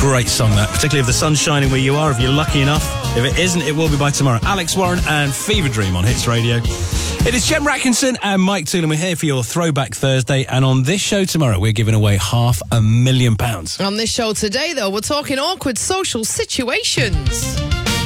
Great song, that. Particularly if the sun's shining where you are, if you're lucky enough. If it isn't, it will be by tomorrow. Alex Warren and Fever Dream on Hits Radio. It is Jem Ratkinson and Mike Toolin. We're here for your Throwback Thursday. And on this show tomorrow, we're giving away £500,000. On this show today, though, we're talking awkward social situations.